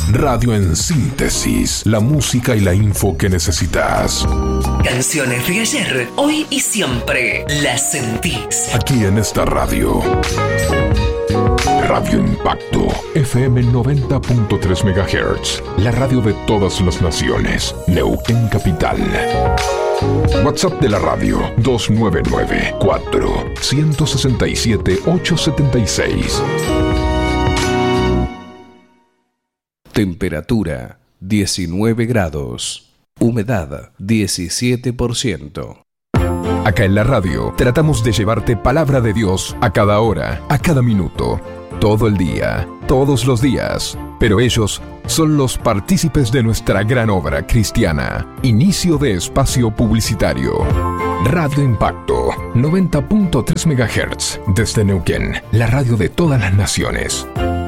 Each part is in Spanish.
Radio en síntesis, la música y la info que necesitas. Canciones de ayer, hoy y siempre las sentís. Aquí en esta radio. Radio Impacto, FM 90.3 MHz, la radio de todas las naciones, Neuquén Capital. WhatsApp de la radio, 299-4-167-876. Temperatura, 19 grados. Humedad, 17%. Acá en la radio, tratamos de llevarte palabra de Dios a cada hora, a cada minuto, todo el día, todos los días. Pero ellos son los partícipes de nuestra gran obra cristiana. Inicio de espacio publicitario. Radio Impacto, 90.3 MHz, desde Neuquén, la radio de todas las naciones.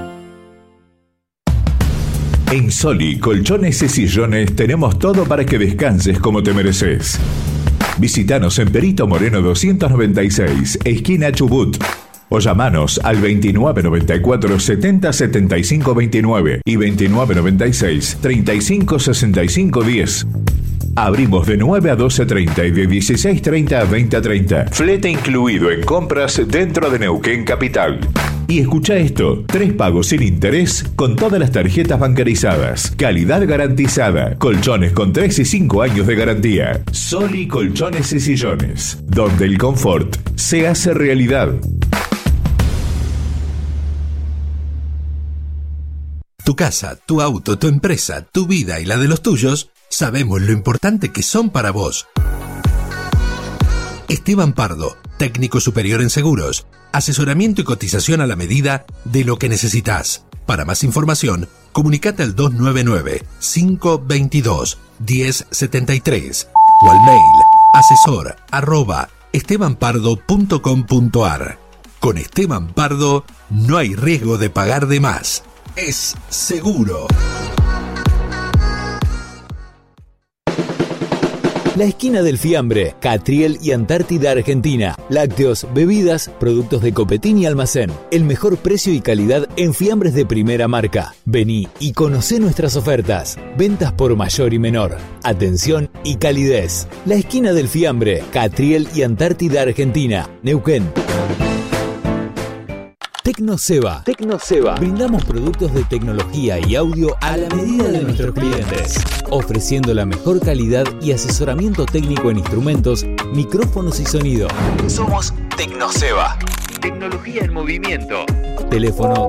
En Soli, colchones y sillones tenemos todo para que descanses como te mereces. Visítanos en Perito Moreno 296, esquina Chubut. O llamanos al 2994 70 75 29 y 2996 35 65 10. Abrimos de 9 a 12:30 y de 16:30 a 20:30. Flete incluido en compras dentro de Neuquén Capital. Y escucha esto, 3 pagos sin interés con todas las tarjetas bancarizadas. Calidad garantizada. Colchones con 3 y 5 años de garantía. Soli Colchones y Sillones, donde el confort se hace realidad. Tu casa, tu auto, tu empresa, tu vida y la de los tuyos, sabemos lo importante que son para vos. Esteban Pardo, técnico superior en seguros, asesoramiento y cotización a la medida de lo que necesitas. Para más información, comunicate al 299-522-1073 o al mail asesor@estebanpardo.com.ar. Con Esteban Pardo no hay riesgo de pagar de más. Es seguro. La esquina del fiambre, Catriel y Antártida Argentina. Lácteos, bebidas, productos de Copetín y Almacén. El mejor precio y calidad en fiambres de primera marca. Vení y conocé nuestras ofertas. Ventas por mayor y menor. Atención y calidez. La esquina del fiambre, Catriel y Antártida Argentina. Neuquén. Tecnoseba. Brindamos productos de tecnología y audio a la medida de nuestros clientes, ofreciendo la mejor calidad y asesoramiento técnico en instrumentos, micrófonos y sonido. Somos Tecnoseba. Tecnología en movimiento. Teléfono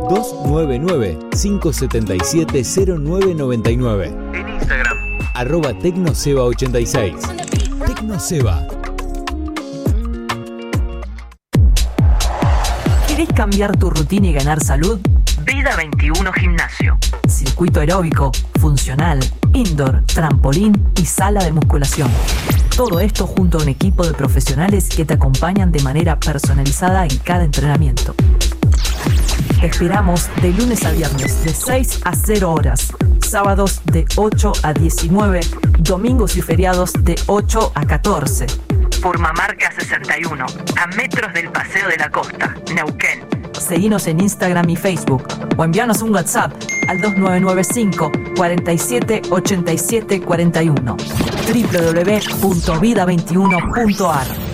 299-577-0999. En Instagram @Tecnoseba86. Tecnoseba. ¿Querés cambiar tu rutina y ganar salud? Vida 21 Gimnasio. Circuito aeróbico, funcional, indoor, trampolín y sala de musculación. Todo esto junto a un equipo de profesionales que te acompañan de manera personalizada en cada entrenamiento. Te esperamos de lunes a viernes de 6 a 0 horas, sábados de 8 a 19, domingos y feriados de 8 a 14. Purmamarca 61, a metros del Paseo de la Costa, Neuquén. Seguinos en Instagram y Facebook o envíanos un WhatsApp al 2995 47 87 41. www.vida21.ar